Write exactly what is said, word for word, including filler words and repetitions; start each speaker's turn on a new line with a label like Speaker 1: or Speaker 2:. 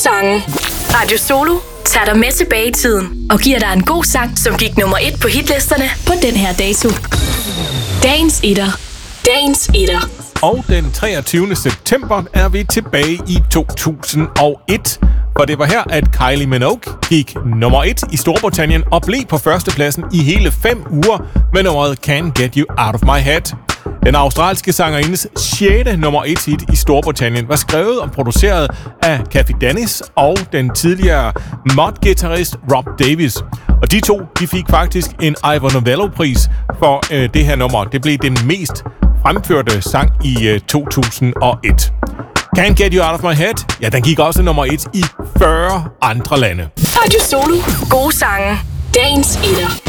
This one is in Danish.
Speaker 1: sange. Radio Solo tager dig med tilbage i tiden og giver dig en god sang, som gik nummer et på hitlisterne på den her dato. Dagens etter. Dagens etter.
Speaker 2: Og den treogtyvende september er vi tilbage i to tusind og et. For det var her, at Kylie Minogue gik nummer et i Storbritannien og blev på førstepladsen i hele fem uger med nummeret Can't Get You Out of My Head. Den australske sangerindes sjette nummer et hit i Storbritannien var skrevet og produceret af Cathy Dennis og den tidligere mod-guitarist Rob Davis. Og de to de fik faktisk en Ivor Novello-pris for øh, det her nummer. Det blev den mest fremførte sang i øh, to tusind og et. Can't Get You Out of My Head, ja, den gik også nummer et i fyrre andre lande.
Speaker 1: Radio Solo. Gode sange. Dagens etter.